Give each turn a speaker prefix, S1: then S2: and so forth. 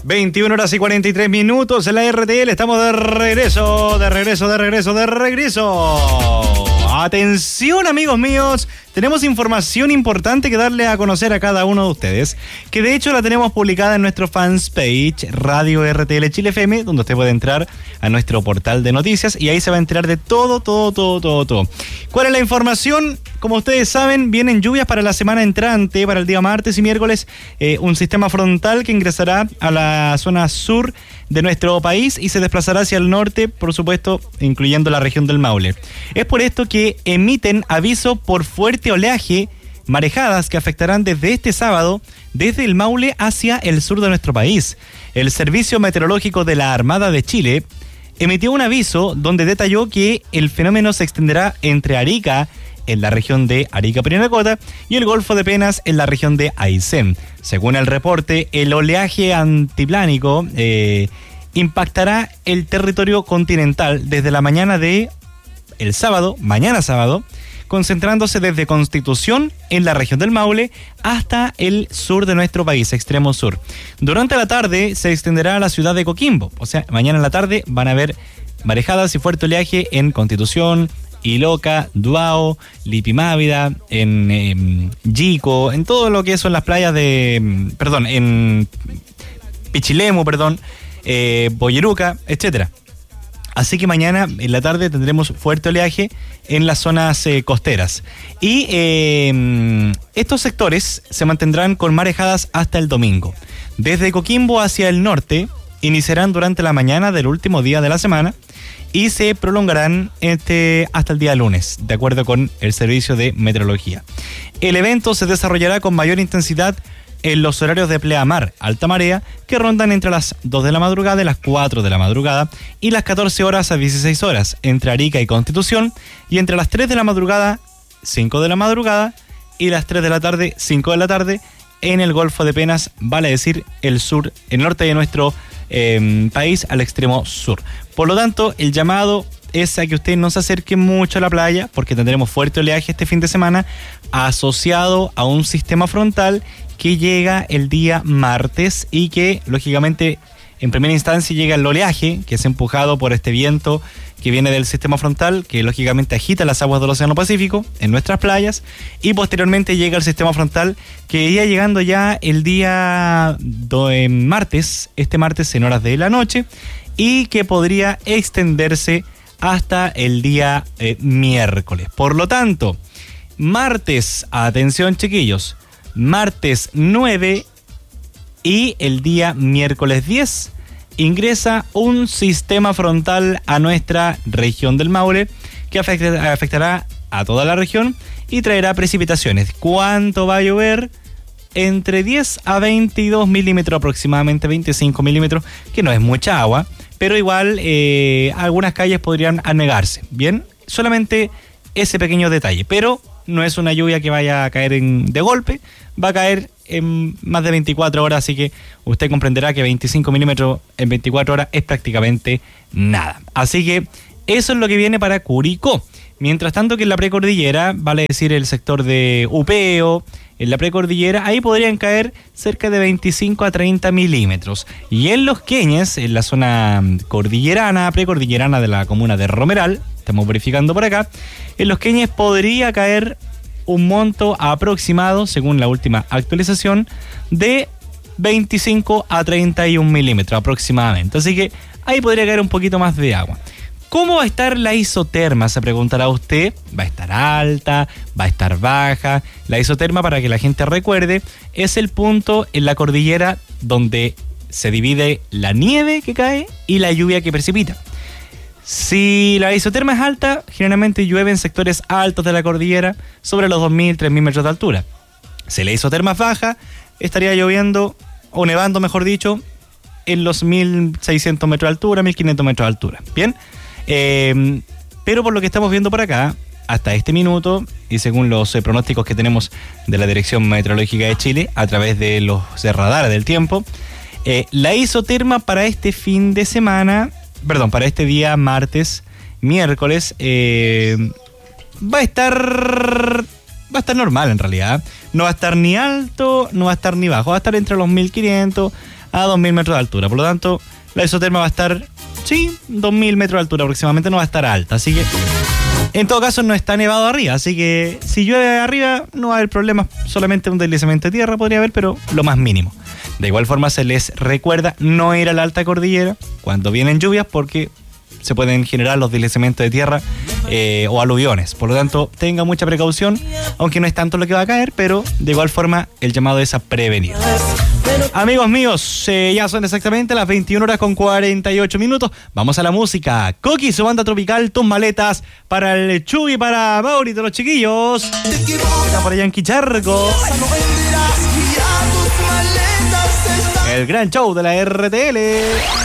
S1: 21 horas y 43 minutos en la RTL. Estamos de regreso. Atención, amigos míos. Tenemos información importante que darle a conocer a cada uno de ustedes, que de hecho la tenemos publicada en nuestro fans page Radio RTL Chile FM, donde usted puede entrar a nuestro portal de noticias y ahí se va a enterar de todo. ¿Cuál es la información? Como ustedes saben, vienen lluvias para la semana entrante, para el día martes y miércoles, un sistema frontal que ingresará a la zona sur de nuestro país y se desplazará hacia el norte, por supuesto, incluyendo la región del Maule. Es por esto que emiten aviso por fuerte oleaje, marejadas que afectarán desde este sábado, desde el Maule hacia el sur de nuestro país. El Servicio Meteorológico de la Armada de Chile emitió un aviso donde detalló que el fenómeno se extenderá entre Arica, en la región de Arica-Parinacota, y el Golfo de Penas en la región de Aysén. Según el reporte, el oleaje antiplánico impactará el territorio continental desde la mañana de mañana sábado, concentrándose desde Constitución en la región del Maule hasta el sur de nuestro país, extremo sur. Durante la tarde se extenderá a la ciudad de Coquimbo, o sea, mañana en la tarde van a haber marejadas y fuerte oleaje en Constitución, Iloca, Duao, Lipimávida, en Yico, en todo lo que son las playas en Pichilemu, Boyeruca, etcétera. Así que mañana en la tarde tendremos fuerte oleaje en las zonas costeras. Y estos sectores se mantendrán con marejadas hasta el domingo. Desde Coquimbo hacia el norte iniciarán durante la mañana del último día de la semana y se prolongarán hasta el día lunes, de acuerdo con el Servicio de Meteorología. El evento se desarrollará con mayor intensidad en los horarios de pleamar, alta marea, que rondan entre las 2 de la madrugada y las 4 de la madrugada, y las 14 horas a 16 horas, entre Arica y Constitución, y entre las 3 de la madrugada, 5 de la madrugada, y las 3 de la tarde, 5 de la tarde, en el Golfo de Penas, vale decir el sur, el norte de nuestro país, al extremo sur. Por lo tanto, el llamado es a que usted no se acerque mucho a la playa, porque tendremos fuerte oleaje este fin de semana, asociado a un sistema frontal que llega el día martes y que, lógicamente, en primera instancia llega el oleaje, que es empujado por este viento que viene del sistema frontal, que lógicamente agita las aguas del Océano Pacífico en nuestras playas, y posteriormente llega el sistema frontal que iría llegando ya el día martes, este martes en horas de la noche, y que podría extenderse hasta el día miércoles. Por lo tanto, martes, atención chiquillos, martes 9 y el día miércoles 10 ingresa un sistema frontal a nuestra región del Maule que afectará a toda la región y traerá precipitaciones. ¿Cuánto va a llover? Entre 10 a 22 milímetros, aproximadamente 25 milímetros, que no es mucha agua, pero igual algunas calles podrían anegarse. Bien, solamente ese pequeño detalle, pero no es una lluvia que vaya a caer de golpe, va a caer en más de 24 horas, así que usted comprenderá que 25 milímetros en 24 horas es prácticamente nada. Así que eso es lo que viene para Curicó. Mientras tanto que en la precordillera, vale decir el sector de Upeo, en la precordillera, ahí podrían caer cerca de 25 a 30 milímetros. Y en Los Queñes, en la zona precordillerana de la comuna de Romeral, estamos verificando por acá, en Los Queñes podría caer un monto aproximado, según la última actualización, de 25 a 31 milímetros aproximadamente. Así que ahí podría caer un poquito más de agua. ¿Cómo va a estar la isoterma? Se preguntará usted. ¿Va a estar alta? ¿Va a estar baja? La isoterma, para que la gente recuerde, es el punto en la cordillera donde se divide la nieve que cae y la lluvia que precipita. Si la isoterma es alta, generalmente llueve en sectores altos de la cordillera, sobre los 2.000, 3.000 metros de altura. Si la isoterma es baja, estaría lloviendo, o nevando mejor dicho, en los 1.600 metros de altura, 1.500 metros de altura. Bien, pero por lo que estamos viendo por acá, hasta este minuto, y según los pronósticos que tenemos de la Dirección Meteorológica de Chile, a través de los radares del tiempo, la isoterma para este fin de semana, para este día martes, miércoles, va a estar normal en realidad. No va a estar ni alto, no va a estar ni bajo, va a estar entre los 1.500 a 2000 metros de altura. Por lo tanto, la isoterma va a estar, sí, 2000 metros de altura aproximadamente, no va a estar alta. Así que, en todo caso, no está nevado arriba. Así que, si llueve arriba, no va a haber problemas. Solamente un deslizamiento de tierra podría haber, pero lo más mínimo. De igual forma, se les recuerda no ir a la alta cordillera cuando vienen lluvias, porque se pueden generar los deslizamientos de tierra o aluviones. Por lo tanto, tenga mucha precaución, aunque no es tanto lo que va a caer, pero de igual forma el llamado es a prevenir. Amigos míos, ya son exactamente las 21:48. Vamos a la música. Coqui, su banda tropical, tus maletas, para el Chuy y para Maurito, los chiquillos. Está por allá en Quicharco. El gran show de la RTL.